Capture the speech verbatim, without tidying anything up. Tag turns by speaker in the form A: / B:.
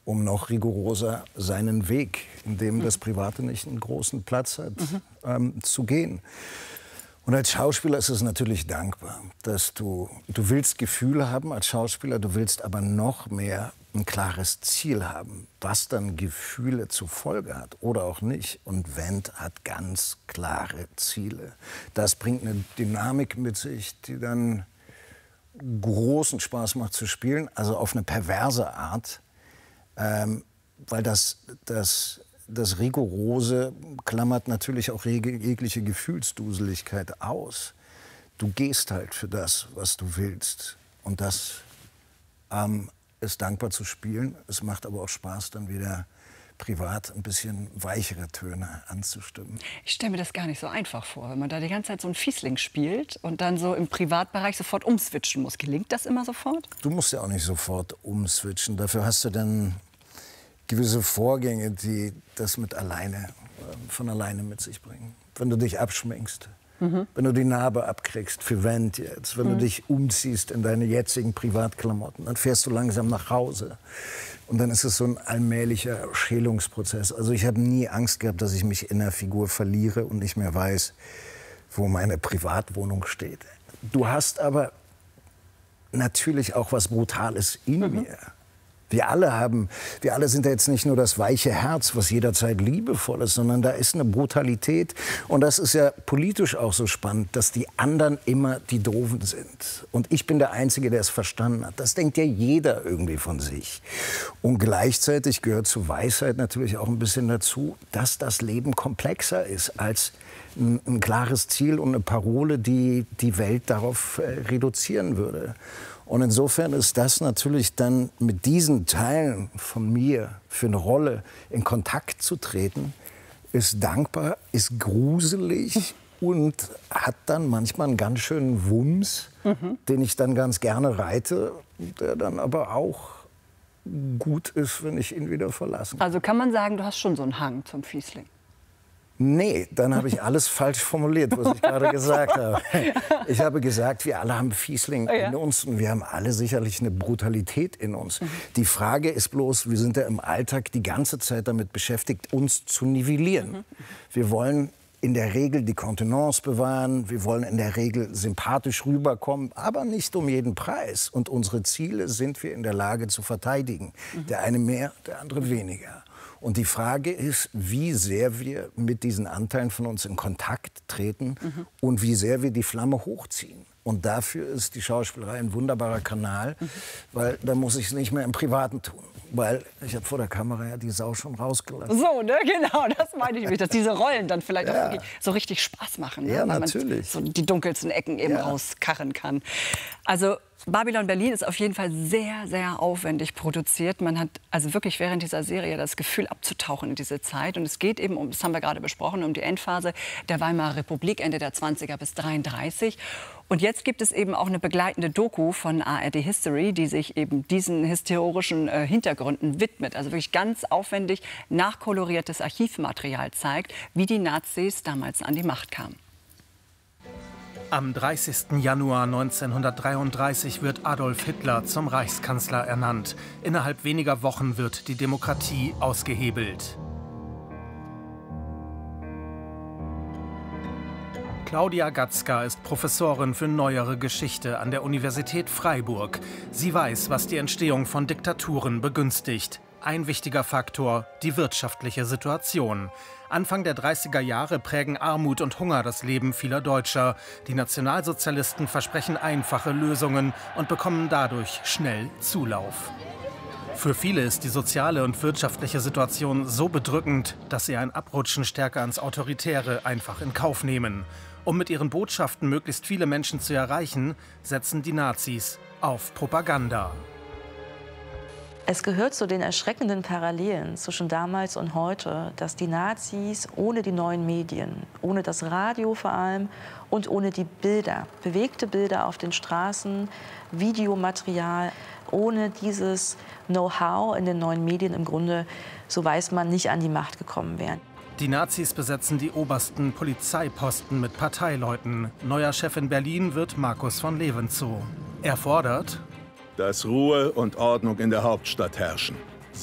A: um noch rigoroser seinen Weg, in dem das Private nicht einen großen Platz hat, mhm. ähm, zu gehen. Und als Schauspieler ist es natürlich dankbar, dass du, du willst Gefühle haben als Schauspieler, du willst aber noch mehr ein klares Ziel haben, was dann Gefühle zur Folge hat oder auch nicht. Und Wendt hat ganz klare Ziele. Das bringt eine Dynamik mit sich, die dann großen Spaß macht zu spielen, also auf eine perverse Art, ähm, weil das, das, das Rigorose klammert natürlich auch jegliche Gefühlsduseligkeit aus. Du gehst halt für das, was du willst. Und das ähm, ist dankbar zu spielen. Es macht aber auch Spaß, dann wieder privat ein bisschen weichere Töne anzustimmen.
B: Ich stelle mir das gar nicht so einfach vor, wenn man da die ganze Zeit so einen Fiesling spielt und dann so im Privatbereich sofort umswitchen muss. Gelingt das immer sofort?
A: Du musst ja auch nicht sofort umswitchen. Dafür hast du dann gewisse Vorgänge, die das mit alleine, von alleine mit sich bringen. Wenn du dich abschminkst, mhm. wenn du die Narbe abkriegst für Wendt jetzt, wenn mhm. du dich umziehst in deine jetzigen Privatklamotten, dann fährst du langsam nach Hause. Und dann ist es so ein allmählicher Schälungsprozess. Also ich habe nie Angst gehabt, dass ich mich in der Figur verliere und nicht mehr weiß, wo meine Privatwohnung steht. Du hast aber natürlich auch was Brutales in mhm. mir. Wir alle haben, wir alle sind ja jetzt nicht nur das weiche Herz, was jederzeit liebevoll ist, sondern da ist eine Brutalität. Und das ist ja politisch auch so spannend, dass die anderen immer die Doofen sind. Und ich bin der Einzige, der es verstanden hat. Das denkt ja jeder irgendwie von sich. Und gleichzeitig gehört zur Weisheit natürlich auch ein bisschen dazu, dass das Leben komplexer ist als ein, ein klares Ziel und eine Parole, die die Welt darauf äh, reduzieren würde. Und insofern ist das natürlich dann mit diesen Teilen von mir für eine Rolle in Kontakt zu treten, ist dankbar, ist gruselig und hat dann manchmal einen ganz schönen Wumms, mhm. den ich dann ganz gerne reite, der dann aber auch gut ist, wenn ich ihn wieder verlassen kann.
B: Also kann man sagen, du hast schon so einen Hang zum Fiesling?
A: Nee, dann habe ich alles falsch formuliert, was ich gerade gesagt habe. Ich habe gesagt, wir alle haben Fiesling oh ja. in uns und wir haben alle sicherlich eine Brutalität in uns. Mhm. Die Frage ist bloß, wir sind ja im Alltag die ganze Zeit damit beschäftigt, uns zu nivellieren. Mhm. Wir wollen in der Regel die Kontenance bewahren, wir wollen in der Regel sympathisch rüberkommen, aber nicht um jeden Preis. Und unsere Ziele sind wir in der Lage zu verteidigen. Mhm. Der eine mehr, der andere weniger. Und die Frage ist, wie sehr wir mit diesen Anteilen von uns in Kontakt treten mhm. und wie sehr wir die Flamme hochziehen. Und dafür ist die Schauspielerei ein wunderbarer Kanal, mhm. weil da muss ich es nicht mehr im Privaten tun. Weil ich habe vor der Kamera ja die Sau schon rausgelassen.
B: So, ne, genau, das meine ich, dass diese Rollen dann vielleicht ja. auch wirklich so richtig Spaß machen. Ne?
A: Ja,
B: weil
A: natürlich.
B: Man so die dunkelsten Ecken eben ja. rauskarren kann. Also Babylon Berlin ist auf jeden Fall sehr, sehr aufwendig produziert. Man hat also wirklich während dieser Serie das Gefühl, abzutauchen in diese Zeit. Und es geht eben, um, das haben wir gerade besprochen, um die Endphase der Weimarer Republik, Ende der zwanziger bis dreiunddreißig. Und jetzt gibt es eben auch eine begleitende Doku von A R D History, die sich eben diesen historischen äh, Hintergründen widmet. Also wirklich ganz aufwendig nachkoloriertes Archivmaterial zeigt, wie die Nazis damals an die Macht kamen.
C: Am dreißigsten Januar neunzehnhundertdreiunddreißig wird Adolf Hitler zum Reichskanzler ernannt. Innerhalb weniger Wochen wird die Demokratie ausgehebelt. Claudia Gatzka ist Professorin für Neuere Geschichte an der Universität Freiburg. Sie weiß, was die Entstehung von Diktaturen begünstigt. Ein wichtiger Faktor, die wirtschaftliche Situation. Anfang der dreißiger Jahre prägen Armut und Hunger das Leben vieler Deutscher. Die Nationalsozialisten versprechen einfache Lösungen und bekommen dadurch schnell Zulauf. Für viele ist die soziale und wirtschaftliche Situation so bedrückend, dass sie ein Abrutschen stärker ins Autoritäre einfach in Kauf nehmen. Um mit ihren Botschaften möglichst viele Menschen zu erreichen, setzen die Nazis auf Propaganda.
D: Es gehört zu den erschreckenden Parallelen zwischen damals und heute, dass die Nazis ohne die neuen Medien, ohne das Radio vor allem und ohne die Bilder, bewegte Bilder auf den Straßen, Videomaterial, ohne dieses Know-how in den neuen Medien im Grunde, so weiß man, nicht an die Macht gekommen wären.
C: Die Nazis besetzen die obersten Polizeiposten mit Parteileuten. Neuer Chef in Berlin wird Markus von Levenzow. Er fordert,
E: dass Ruhe und Ordnung in der Hauptstadt herrschen.